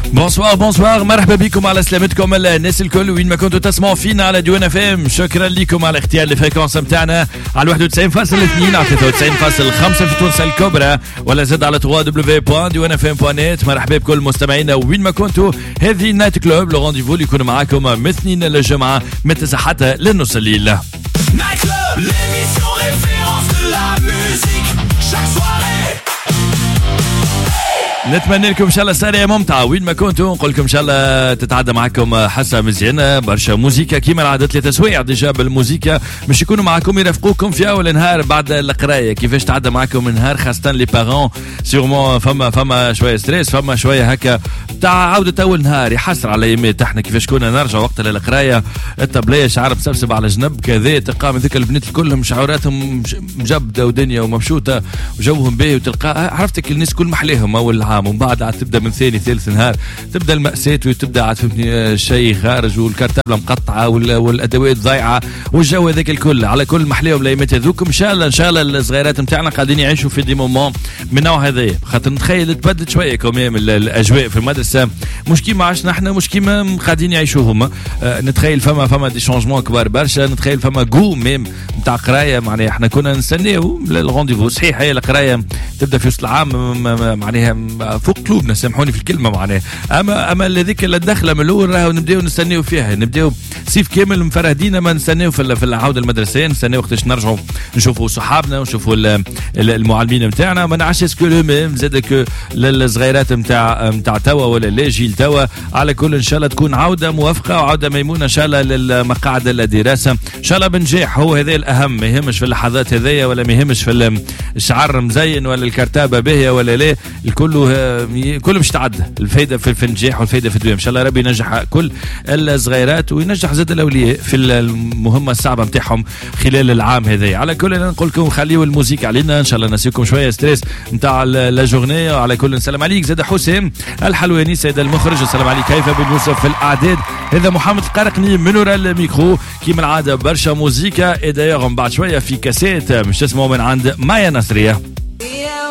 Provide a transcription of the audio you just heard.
بونسوار مرحبا بكم على سلامتكم الناس الكل وين ما كنتوا تسمعوا فينا على ديوان اف ام. شكرا لكم على اختيار الفريكونس نتاعنا على 91.2 على 93.5 في تونس الكبرى ولا زاد على www.diwanfm.net. مرحبا بكل مستمعينا وين ما كنتوا. هذه نايت كلوب لو رونديفو اللي يكون معاكم من اثنين للجمعه من 9 حتى للنص الليل. نايت كلوب l'émission référence de la musique chaque soirée. نتمنى لكم ان شاء الله سهرة ممتعة وين ما كنتوا. نقول لكم ان شاء الله تتعدى معكم حاسة مزيانة برشا موسيقى كيما العادة. 3 سوايع ديجا بالموسيقى باش يكونوا معكم يرافقوكم في اول نهار بعد القراية. كيفاش تعدى معكم النهار خاصة لي بارون سيغمون فما شوية ستريس فما شوية هكا تاع عودة اول نهار يحسر على يمات. احنا كيفاش كنا نرجع وقت للقراية الطبلية شعر مسبسب على جنب كذا تلقى من ذيك البنات الكل شعوراتهم مجبدة ودنيا ومبشوطة وجوهم باهي وتلقى عرفتك الناس كل محليهم اول عام ومن بعد عاد تبدا من ثاني ثالث نهار تبدا المأساة وتبدا عاد فهمتني الشيء خارج والكرتبله مقطعه والادوات ضايعه والجو هذاك الكل على كل محليهم الايامات هذوك. ان شاء الله الصغيرات نتاعنا قاعدين يعيشوا في دي مومون من نوع هذايا خاطر نتخيل تبدلت شويه كمان الاجواء في المدرسه مش كيما عشنا احنا مش كيما قاعدين يعيشوهم. نتخيل فما دي شونجمون كبار برشا. نتخيل فما جو ميم نتاع قرايه معناها احنا كنا نستناو الرونديفو صحيح هي القرايه تبدا في وسط العام معناها فوق قلوبنا سامحوني في الكلمه معناها. اما هذيك الدخله من الاول راهو نبداو نستناو فيها نبداو صيف كامل مفرهدين ما نستناو في العوده المدرسيه نستناو وقتاش نرجعوا نشوفوا صحابنا ونشوفوا المعلمين نتاعنا. ما نعرفش اسكو لو ميم زادك للصغيرات نتاع توا ولا لا جيل توا. على كل ان شاء الله تكون عوده موفقه وعوده ميمونه ان شاء الله للمقاعد الدراسه ان شاء الله بنجاح. هو هذا الاهم ما يهمش في اللحظات هذيا ولا ما يهمش في الشعر مزين ولا الكرتابه باهيه ولا لا. كله مش تعدى الفايده في النجاح والفايده في الدوام. ان شاء الله ربي ينجح كل الصغيرات وينجح زاد الاولياء في المهمه الصعبه نتاعهم خلال العام هذا. على كل نقول لكم خليوا الموسيقى علينا ان شاء الله نسيكم شويه ستريس نتاع لا جورني. على كل نسلم عليك زاد حسام الحلواني سيد المخرج. السلام عليك كيف بن يوسف في الاعداد. هذا محمد القرقني من وراء الميكرو كيما العاده برشا موسيقى. دايوغ من بعد شويه في كاسيت مش تسمعوا من عند مايا نصريه.